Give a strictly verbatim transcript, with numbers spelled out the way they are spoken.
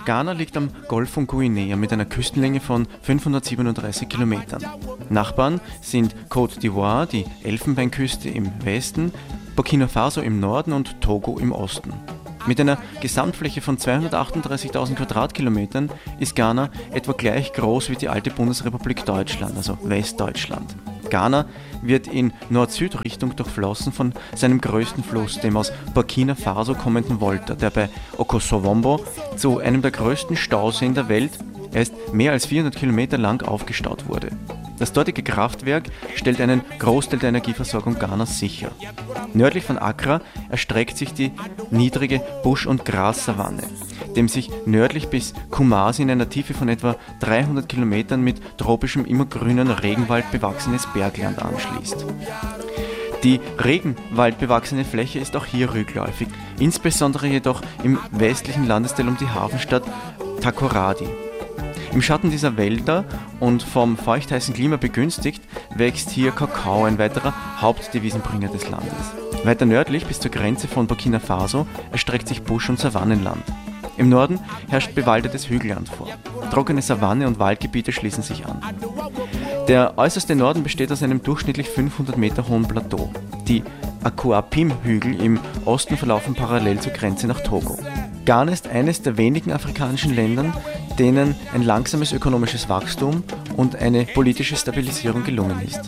Ghana liegt am Golf von Guinea mit einer Küstenlänge von fünfhundertsiebenunddreißig Kilometern. Nachbarn sind Côte d'Ivoire, die Elfenbeinküste im Westen, Burkina Faso im Norden und Togo im Osten. Mit einer Gesamtfläche von zweihundertachtunddreißigtausend Quadratkilometern ist Ghana etwa gleich groß wie die alte Bundesrepublik Deutschland, also Westdeutschland. Ghana wird in Nord-Süd-Richtung durchflossen von seinem größten Fluss, dem aus Burkina Faso kommenden Volta, der bei Okosowombo zu einem der größten Stauseen der Welt, er ist mehr als vierhundert Kilometer lang, aufgestaut wurde. Das dortige Kraftwerk stellt einen Großteil der Energieversorgung Ghanas sicher. Nördlich von Accra erstreckt sich die niedrige Busch- und Grassavanne, dem sich nördlich bis Kumasi in einer Tiefe von etwa dreihundert Kilometern mit tropischem immergrünen Regenwald bewachsenes Bergland anschließt. Die regenwaldbewachsene Fläche ist auch hier rückläufig, insbesondere jedoch im westlichen Landesteil um die Hafenstadt Takoradi. Im Schatten dieser Wälder und vom feuchtheißen Klima begünstigt, wächst hier Kakao, ein weiterer Hauptdevisenbringer des Landes. Weiter nördlich bis zur Grenze von Burkina Faso erstreckt sich Busch- und Savannenland. Im Norden herrscht bewaldetes Hügelland vor. Trockene Savanne und Waldgebiete schließen sich an. Der äußerste Norden besteht aus einem durchschnittlich fünfhundert Meter hohen Plateau. Die Akuapim-Hügel im Osten verlaufen parallel zur Grenze nach Togo. Ghana ist eines der wenigen afrikanischen Länder, denen ein langsames ökonomisches Wachstum und eine politische Stabilisierung gelungen ist.